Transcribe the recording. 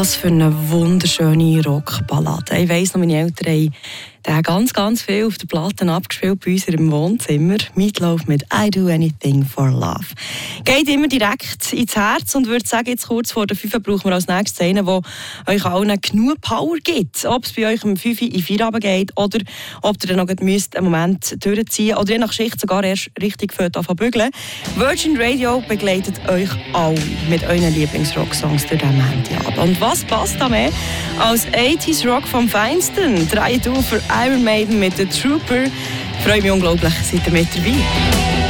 Was für eine wunderschöne Rockballade. Ich weiss noch, meine Eltern haben ganz viel auf den Platten abgespielt bei uns im Wohnzimmer. Meatloaf mit «I do anything for love». Geht immer direkt ins Herz und würde sagen, jetzt kurz vor der 5 brauchen wir als nächstes einen, der euch allen genug Power gibt. Ob es bei euch um 5 in 4 Abend geht oder ob ihr dann noch einen Moment durchziehen oder je nach Schicht sogar erst richtig anfangen zu bügeln. Virgin Radio begleitet euch alle mit euren Lieblingsrocksongs durch den Montagabend. Und was passt da mehr als 80s Rock vom Feinsten? 3 für Iron Maiden mit The Trooper. Ich freue mich unglaublich, seid ihr mit dabei.